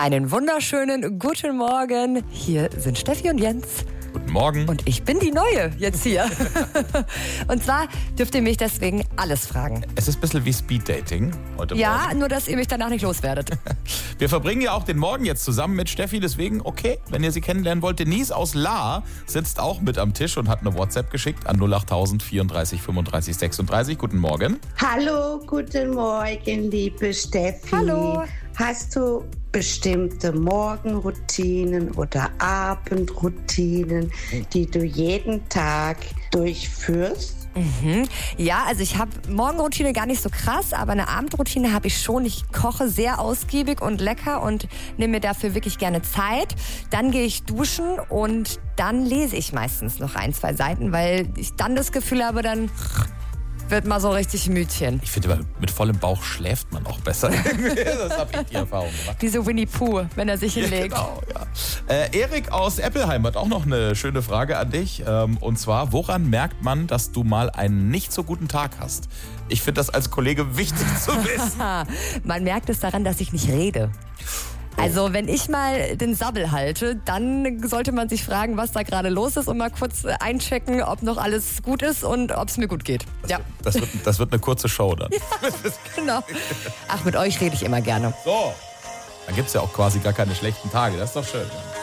Einen wunderschönen guten Morgen. Hier sind Steffi und Jens. Guten Morgen. Und ich bin die Neue jetzt hier. Und zwar dürft ihr mich deswegen alles fragen. Es ist ein bisschen wie Speeddating heute Ja, Morgen. nur dass ihr mich danach nicht loswerdet. Wir verbringen ja auch den Morgen jetzt zusammen mit Steffi, deswegen okay, wenn ihr sie kennenlernen wollt. Denise aus Lahr sitzt auch mit am Tisch und hat eine WhatsApp geschickt an 08000 34 35 36. Guten Morgen. Hallo, guten Morgen, liebe Steffi. Hallo. Hast du bestimmte Morgenroutinen oder Abendroutinen, die du jeden Tag durchführst? Ja, also ich habe Morgenroutine gar nicht so krass, aber eine Abendroutine habe ich schon. Ich koche sehr ausgiebig und lecker und nehme mir dafür wirklich gerne Zeit. Dann gehe ich duschen und dann lese ich meistens noch 1-2 Seiten, weil ich dann das Gefühl habe, dann wird mal so richtig Mütchen. Ich finde, mit vollem Bauch schläft man auch besser. Das habe ich die Erfahrung gemacht. Wie so Winnie Pooh, wenn er sich hinlegt. Genau, ja. Erik aus Eppelheim hat auch noch eine schöne Frage an dich. Und zwar, woran merkt man, dass du mal einen nicht so guten Tag hast? Ich finde das als Kollege wichtig zu wissen. Man merkt es daran, dass ich nicht rede. Also wenn ich mal den Sabbel halte, dann sollte man sich fragen, was da gerade los ist und mal kurz einchecken, ob noch alles gut ist und ob es mir gut geht. Ja, Das wird eine kurze Show dann. genau. Ach, mit euch rede ich immer gerne. So, dann gibt es ja auch quasi gar keine schlechten Tage. Das ist doch schön.